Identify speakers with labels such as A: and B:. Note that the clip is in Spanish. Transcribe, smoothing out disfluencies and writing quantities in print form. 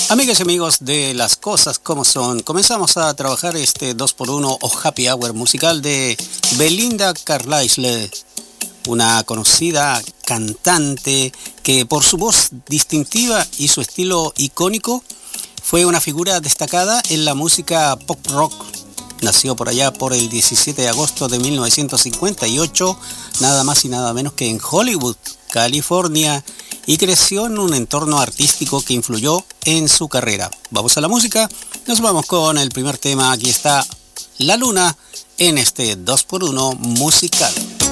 A: Amigas y amigos de Las Cosas Como Son, comenzamos a trabajar este 2x1 o Happy Hour musical de Belinda Carlisle, una conocida cantante que por su voz distintiva y su estilo icónico fue una figura destacada en la música pop rock. Nació por allá por el 17 de agosto de 1958, nada más y nada menos que en Hollywood, California, y creció en un entorno artístico que influyó en su carrera. Vamos a la música, nos vamos con el primer tema. Aquí está La Luna en este 2x1 musical.